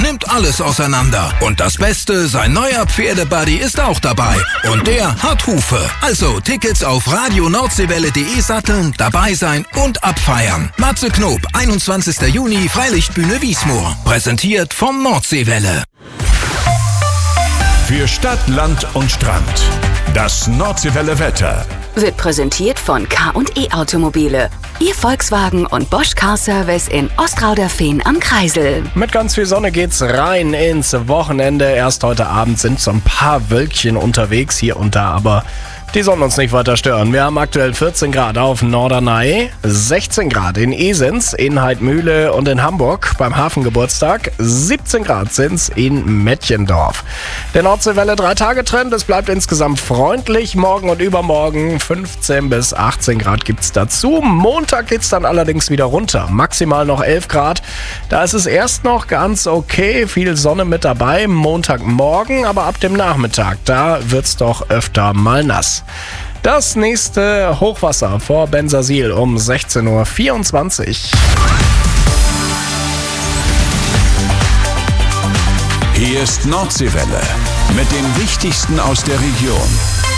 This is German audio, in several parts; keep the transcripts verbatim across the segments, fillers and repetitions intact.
nimmt alles auseinander. Und das Beste, sein neuer Pferdebuddy ist auch dabei. Und der hat Hufe. Also Tickets auf radio nordseewelle punkt de satteln, dabei sein und abfeiern. Matze Knob, einundzwanzigster Juni, Freilichtbühne Wiesmoor. Präsentiert vom Nordseewelle. Für Stadt, Land und Strand. Das Nordseewelle Wetter wird präsentiert von K und E Automobile. Ihr Volkswagen und Bosch Car Service in Ostrauderfehn am Kreisel. Mit ganz viel Sonne geht's rein ins Wochenende. Erst heute Abend sind so ein paar Wölkchen unterwegs hier und da, aber die sollen uns nicht weiter stören. Wir haben aktuell vierzehn Grad auf Norderney, sechzehn Grad in Esens, in Heidmühle und in Hamburg beim Hafengeburtstag. siebzehn Grad sind's in Mettjendorf. Der Nordseewelle drei-Tage-Trend, es bleibt insgesamt freundlich. Morgen und übermorgen fünfzehn bis achtzehn Grad gibt's dazu. Montag geht's dann allerdings wieder runter. Maximal noch elf Grad. Da ist es erst noch ganz okay, viel Sonne mit dabei. Montagmorgen, aber ab dem Nachmittag, da wird's doch öfter mal nass. Das nächste Hochwasser vor Bensersiel um sechzehn Uhr vierundzwanzig. Hier ist Nordseewelle mit dem Wichtigsten aus der Region.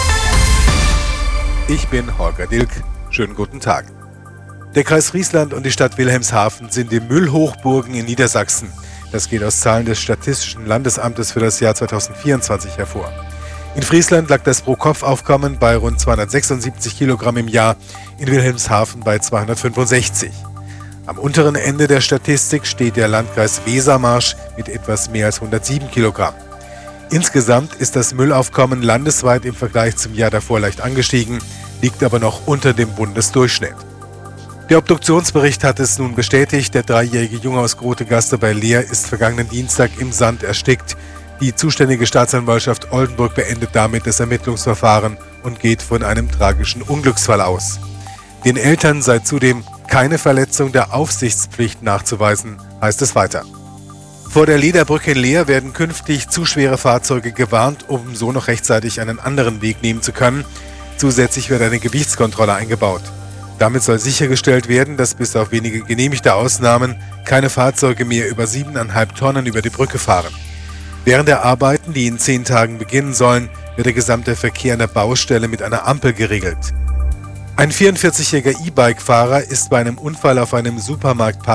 Ich bin Holger Dilk. Schönen guten Tag. Der Kreis Friesland und die Stadt Wilhelmshaven sind die Müllhochburgen in Niedersachsen. Das geht aus Zahlen des Statistischen Landesamtes für das Jahr zweitausendvierundzwanzig hervor. In Friesland lag das Pro-Kopf-Aufkommen bei rund zweihundertsechsundsiebzig Kilogramm im Jahr, in Wilhelmshaven bei zweihundertfünfundsechzig. Am unteren Ende der Statistik steht der Landkreis Wesermarsch mit etwas mehr als hundertsieben Kilogramm. Insgesamt ist das Müllaufkommen landesweit im Vergleich zum Jahr davor leicht angestiegen, liegt aber noch unter dem Bundesdurchschnitt. Der Obduktionsbericht hat es nun bestätigt, der dreijährige Junge aus Grotegaster bei Leer ist vergangenen Dienstag im Sand erstickt. Die zuständige Staatsanwaltschaft Oldenburg beendet damit das Ermittlungsverfahren und geht von einem tragischen Unglücksfall aus. Den Eltern sei zudem keine Verletzung der Aufsichtspflicht nachzuweisen, heißt es weiter. Vor der Lederbrücke in Leer werden künftig zu schwere Fahrzeuge gewarnt, um so noch rechtzeitig einen anderen Weg nehmen zu können. Zusätzlich wird eine Gewichtskontrolle eingebaut. Damit soll sichergestellt werden, dass bis auf wenige genehmigte Ausnahmen keine Fahrzeuge mehr über siebeneinhalb Tonnen über die Brücke fahren. Während der Arbeiten, die in zehn Tagen beginnen sollen, wird der gesamte Verkehr an der Baustelle mit einer Ampel geregelt. Ein vierundvierzigjähriger E-Bike-Fahrer ist bei einem Unfall auf einem Supermarktparkplatz